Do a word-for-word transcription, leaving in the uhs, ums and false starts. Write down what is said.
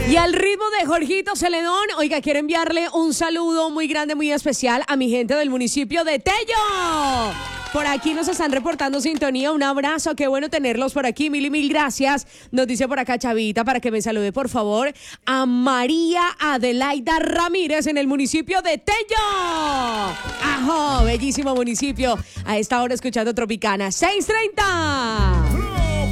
Y al ritmo de Jorgito Celedón, oiga, quiero enviarle un saludo muy grande, muy especial a mi gente del municipio de Tello. Por aquí nos están reportando sintonía, un abrazo, qué bueno tenerlos por aquí, mil y mil gracias. Nos dice por acá Chavita para que me salude por favor a María Adelaida Ramírez en el municipio de Tello. ¡Ajo! Bellísimo municipio. A esta hora escuchando Tropicana seiscientos treinta.